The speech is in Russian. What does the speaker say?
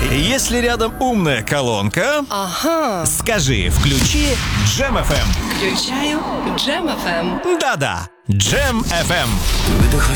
Если рядом умная колонка, Ага. скажи «включи Джем FM». Включаю Джем FM. Да-да, Джем FM. Выдох